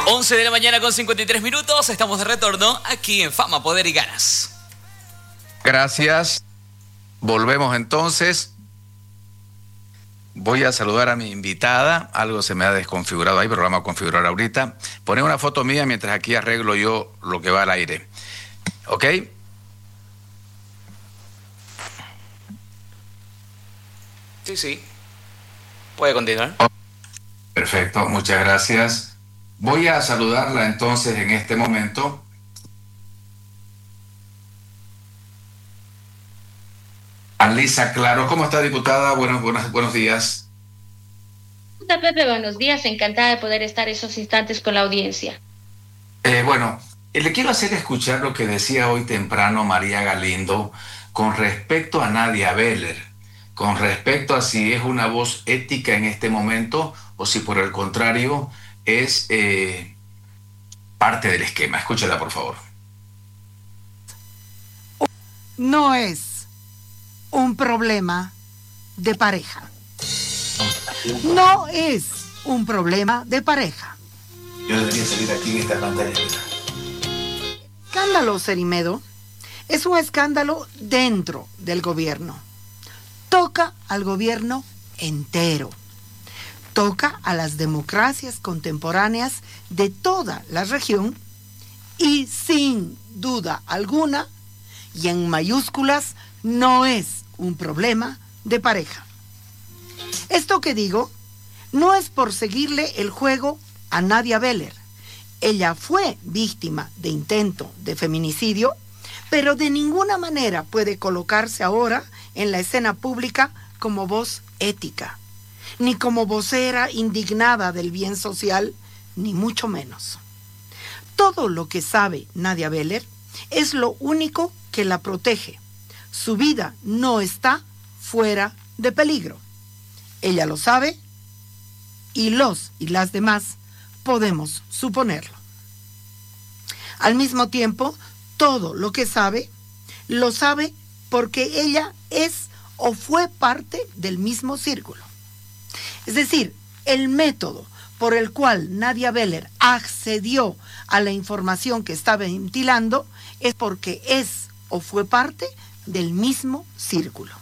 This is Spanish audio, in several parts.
11 de la mañana con 53 minutos. Estamos de retorno aquí en Fama, Poder y Ganas. Gracias. Volvemos entonces. Voy a saludar a mi invitada. Algo se me ha desconfigurado ahí, pero lo vamos a configurar ahorita. Poner una foto mía mientras aquí arreglo yo lo que va al aire. ¿Ok? Sí. Puede continuar. Perfecto, muchas gracias. Voy a saludarla entonces en este momento. Anlisa Claro, ¿cómo está, diputada? Buenos días. Hola, Pepe, buenos días. Encantada de poder estar esos instantes con la audiencia. Le quiero hacer escuchar lo que decía hoy temprano María Galindo con respecto a Nadia Beller, con respecto a si es una voz ética en este momento o si por el contrario es parte del esquema. Escúchala, por favor. No es un problema de pareja. No es un problema de pareja. Yo debería salir aquí en esta pantalla. Escándalo Cerimedo es un escándalo dentro del gobierno. Toca al gobierno entero. Toca a las democracias contemporáneas de toda la región y sin duda alguna, y en mayúsculas, no es un problema de pareja. Esto que digo no es por seguirle el juego a Nadia Beller. Ella fue víctima de intento de feminicidio, pero de ninguna manera puede colocarse ahora en la escena pública como voz ética, ni como vocera indignada del bien social, ni mucho menos. Todo lo que sabe Nadia Beller es lo único que la protege. Su vida no está fuera de peligro. Ella lo sabe y los y las demás podemos suponerlo. Al mismo tiempo, todo lo que sabe, lo sabe porque ella es o fue parte del mismo círculo. Es decir, el método por el cual Nadia Beller accedió a la información que estaba ventilando es porque es o fue parte del mismo círculo.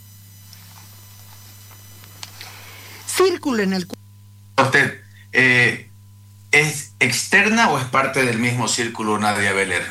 Círculo en el cual... ¿Usted es externa o es parte del mismo círculo Nadia Beller?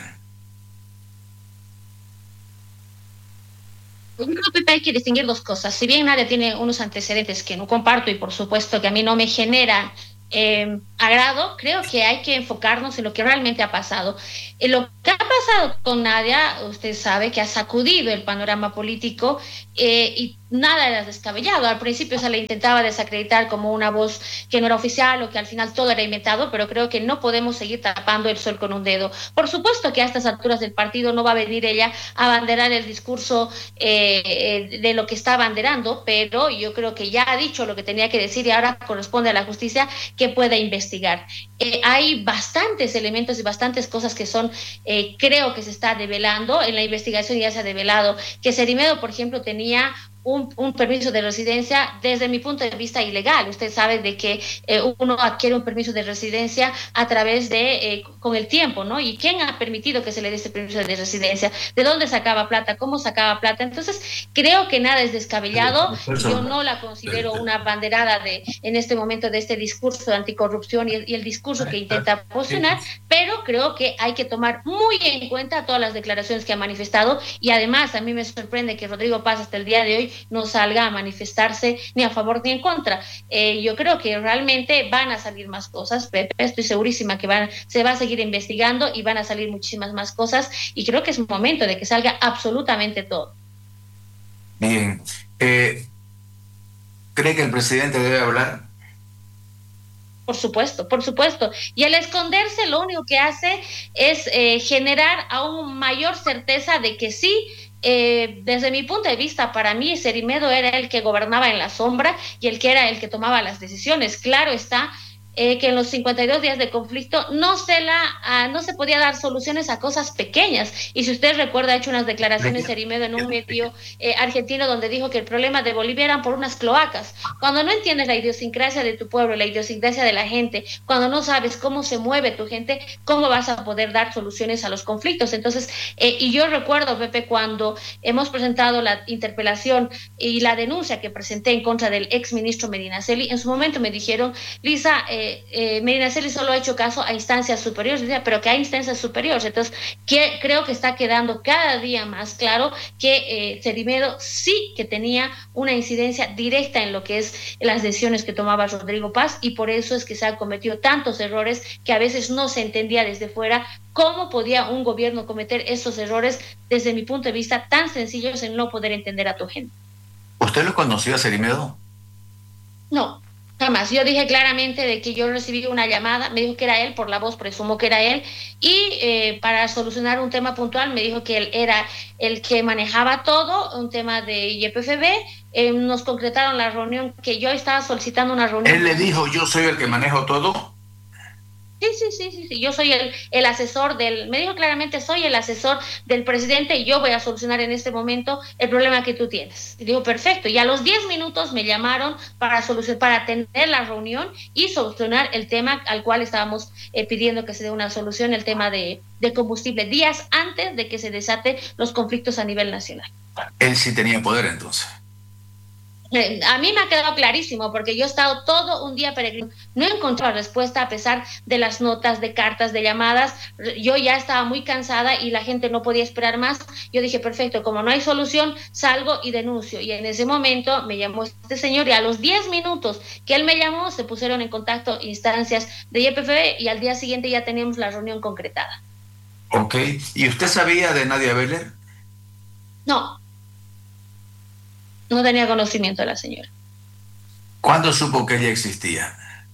Yo creo que Pepe, hay que distinguir dos cosas. Si bien Nadia tiene unos antecedentes que no comparto y por supuesto que a mí no me genera agrado, creo que hay que enfocarnos en lo que realmente ha pasado. Lo que ha pasado con Nadia, usted sabe que ha sacudido el panorama político y nada era descabellado. Al principio se le intentaba desacreditar como una voz que no era oficial o que al final todo era inventado, pero creo que no podemos seguir tapando el sol con un dedo. Por supuesto que a estas alturas del partido no va a venir ella a abanderar el discurso de lo que está abanderando, pero yo creo que ya ha dicho lo que tenía que decir y ahora corresponde a la justicia que pueda investigar. Hay bastantes elementos y bastantes cosas que son, creo que se está develando. En la investigación ya se ha develado que Cerimedo, por ejemplo, tenía un permiso de residencia desde mi punto de vista ilegal. Usted sabe de que uno adquiere un permiso de residencia a través de, con el tiempo, ¿no? ¿Y quién ha permitido que se le dé ese permiso de residencia? ¿De dónde sacaba plata? ¿Cómo sacaba plata? Entonces, creo que nada es descabellado. Yo no la considero una abanderada en este momento de este discurso de anticorrupción y el discurso que intenta posicionar, pero creo que hay que tomar muy en cuenta todas las declaraciones que ha manifestado y además a mí me sorprende que Rodrigo Paz hasta el día de hoy no salga a manifestarse ni a favor ni en contra. Yo creo que realmente van a salir más cosas, Pepe, estoy segurísima que se va a seguir investigando y van a salir muchísimas más cosas y creo que es momento de que salga absolutamente todo. Bien. ¿Cree que el presidente debe hablar? Por supuesto, por supuesto. Y el esconderse lo único que hace es generar aún mayor certeza de que sí. Desde mi punto de vista, para mí Cerimedo era el que gobernaba en la sombra y el que era el que tomaba las decisiones. Claro está, que en los 52 días de conflicto no se podía dar soluciones a cosas pequeñas. Y si usted recuerda, ha hecho unas declaraciones Cerimedo en un medio argentino donde dijo que el problema de Bolivia eran por unas cloacas. Cuando no entiendes la idiosincrasia de tu pueblo, la idiosincrasia de la gente, cuando no sabes cómo se mueve tu gente, ¿cómo vas a poder dar soluciones a los conflictos? Entonces, y yo recuerdo, Pepe, cuando hemos presentado la interpelación y la denuncia que presenté en contra del ex ministro Medinaceli, en su momento me dijeron, Lisa, Medinaceli solo ha hecho caso a instancias superiores, pero que hay instancias superiores. Entonces, creo que está quedando cada día más claro que Cerimedo sí que tenía una incidencia directa en lo que es las decisiones que tomaba Rodrigo Paz, y por eso es que se han cometido tantos errores que a veces no se entendía desde fuera cómo podía un gobierno cometer esos errores, desde mi punto de vista, tan sencillos en no poder entender a tu gente. ¿Usted lo conoció a Cerimedo? No, jamás. Yo dije claramente de que yo recibí una llamada, me dijo que era él, por la voz presumo que era él, y para solucionar un tema puntual me dijo que él era el que manejaba todo, un tema de YPFB. Nos concretaron la reunión, que yo estaba solicitando una reunión. ¿Él le dijo, yo soy el que manejo todo? Sí, yo soy el asesor me dijo claramente, soy el asesor del presidente y yo voy a solucionar en este momento el problema que tú tienes. Y digo, perfecto. Y a los 10 minutos me llamaron para tener la reunión y solucionar el tema al cual estábamos pidiendo que se dé una solución, el tema de combustible, días antes de que se desate los conflictos a nivel nacional. Él sí tenía poder entonces. A mí me ha quedado clarísimo, porque yo he estado todo un día peregrino, no he encontrado respuesta a pesar de las notas, de cartas, de llamadas. Yo ya estaba muy cansada y la gente no podía esperar más. Yo dije, perfecto, como no hay solución, salgo y denuncio. Y en ese momento me llamó este señor, y a los 10 minutos que él me llamó, se pusieron en contacto instancias de YPFB y al día siguiente ya teníamos la reunión concretada. Ok. ¿Y usted sabía de Nadia Beller? No tenía conocimiento de la señora. ¿Cuándo supo que ella existía?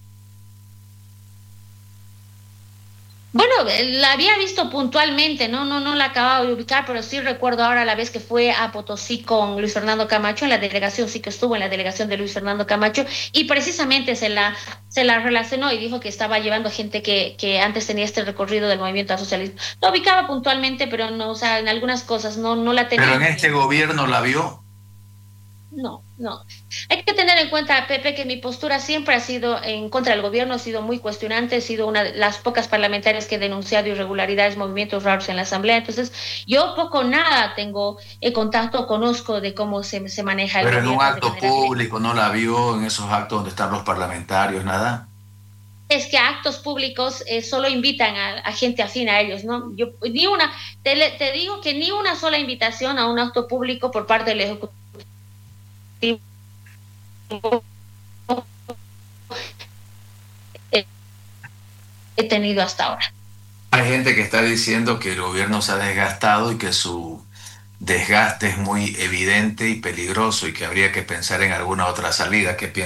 Bueno, la había visto puntualmente, no la acababa de ubicar, pero sí recuerdo ahora la vez que fue a Potosí con Luis Fernando Camacho, en la delegación, sí que estuvo en la delegación de Luis Fernando Camacho, y precisamente se la relacionó y dijo que estaba llevando gente que antes tenía este recorrido del movimiento al socialismo. La ubicaba puntualmente, pero no, o sea, en algunas cosas no la tenía. ¿Pero en este gobierno la vio? No. Hay que tener en cuenta, Pepe, que mi postura siempre ha sido en contra del gobierno, ha sido muy cuestionante, he sido una de las pocas parlamentarias que he denunciado irregularidades, movimientos raros en la Asamblea. Entonces, yo nada tengo contacto, conozco de cómo se maneja el gobierno. Pero en un acto público, ¿no la vio en esos actos donde están los parlamentarios, nada? Es que actos públicos solo invitan a gente afín a ellos, ¿no? Yo te digo que ni una sola invitación a un acto público por parte del Ejecutivo he tenido hasta ahora. Hay gente que está diciendo que el gobierno se ha desgastado y que su desgaste es muy evidente y peligroso y que habría que pensar en alguna otra salida. ¿Qué piensa?